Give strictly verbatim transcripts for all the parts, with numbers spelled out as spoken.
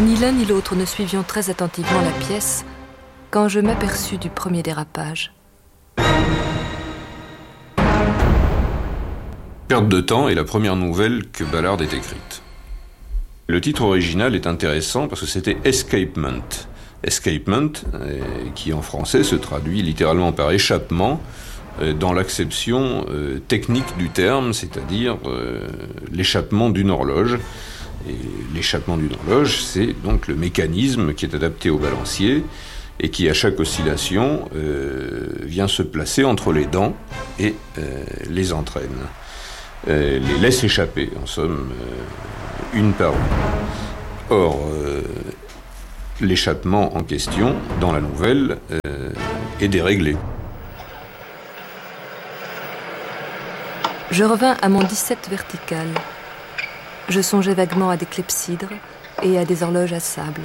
Ni l'un ni l'autre ne suivions très attentivement la pièce quand je m'aperçus du premier dérapage. Perte de temps est la première nouvelle que Ballard ait écrite. Le titre original est intéressant parce que c'était Escapement. Escapement, euh, qui en français se traduit littéralement par échappement, euh, dans l'acception euh, technique du terme, c'est-à-dire euh, l'échappement d'une horloge. Et l'échappement d'une horloge, c'est donc le mécanisme qui est adapté au balancier et qui, à chaque oscillation, euh, vient se placer entre les dents et euh, les entraîne. Euh, les laisse échapper, en somme, euh, une par une. Or, euh, l'échappement en question, dans la nouvelle, euh, est déréglé. Je revins à mon dix-sept vertical. Je songeais vaguement à des clepsydres et à des horloges à sable.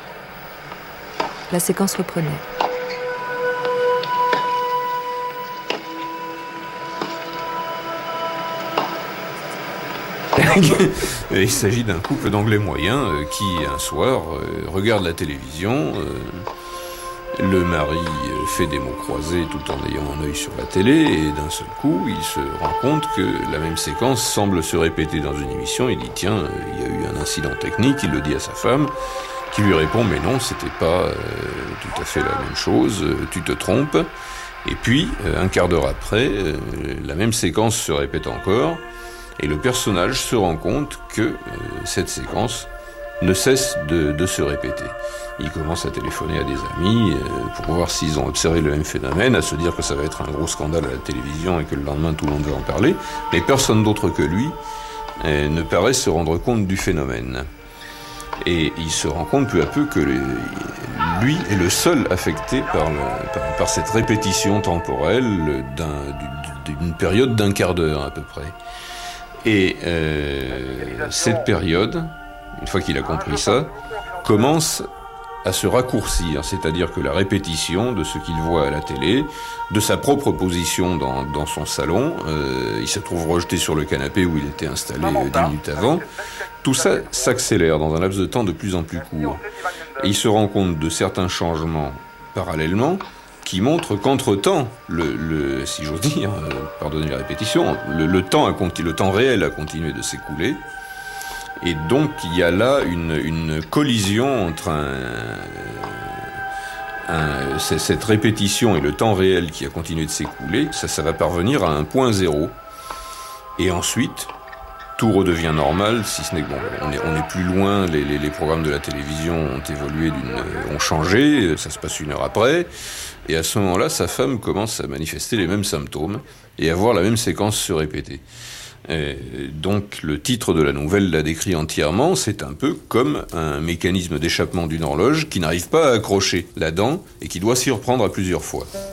La séquence reprenait. Il s'agit d'un couple d'anglais moyens euh, qui, un soir, euh, regarde la télévision. Euh, le mari euh, fait des mots croisés tout en ayant un œil sur la télé, et d'un seul coup, il se rend compte que la même séquence semble se répéter dans une émission. Il dit « Tiens, euh, il y a eu un incident technique », il le dit à sa femme, qui lui répond « Mais non, c'était pas euh, tout à fait la même chose, euh, tu te trompes ». Et puis, euh, un quart d'heure après, euh, la même séquence se répète encore, et le personnage se rend compte que euh, cette séquence ne cesse de, de se répéter. Il commence à téléphoner à des amis euh, pour voir s'ils ont observé le même phénomène, à se dire que ça va être un gros scandale à la télévision et que le lendemain tout le monde va en parler, mais personne d'autre que lui euh, ne paraît se rendre compte du phénomène. Et il se rend compte peu à peu que les, lui est le seul affecté par, le, par, par cette répétition temporelle d'un, d'une période d'un quart d'heure à peu près. Et euh, cette période, une fois qu'il a compris ça, commence à se raccourcir, c'est-à-dire que la répétition de ce qu'il voit à la télé, de sa propre position dans, dans son salon, euh, il se trouve rejeté sur le canapé où il était installé euh, dix minutes avant, tout ça s'accélère dans un laps de temps de plus en plus court. Et il se rend compte de certains changements parallèlement qui montrent qu'entre-temps, le, le, si j'ose dire, euh, pardonnez la répétition, le, le, temps a conti- le temps réel a continué de s'écouler. Et donc, il y a là une, une collision entre un, un, cette répétition et le temps réel qui a continué de s'écouler. Ça, ça va parvenir à un point zéro. Et ensuite, tout redevient normal, si ce n'est que bon, on est, on est plus loin, les, les, les programmes de la télévision ont évolué, d'une, ont changé, ça se passe une heure après. Et à ce moment-là, sa femme commence à manifester les mêmes symptômes et à voir la même séquence se répéter. Et donc le titre de la nouvelle l'a décrit entièrement, c'est un peu comme un mécanisme d'échappement d'une horloge qui n'arrive pas à accrocher la dent et qui doit s'y reprendre à plusieurs fois.